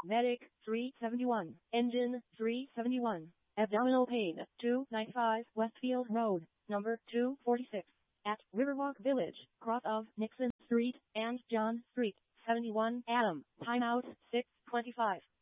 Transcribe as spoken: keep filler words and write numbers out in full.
Medic, three seventy-one. Engine, three seventy-one. Abdominal pain, two ninety-five Westfield Road, number two forty-six. At Riverwalk Village, cross of Nixon Street and John Street, seventy-one Adam. Timeout, six twenty-five.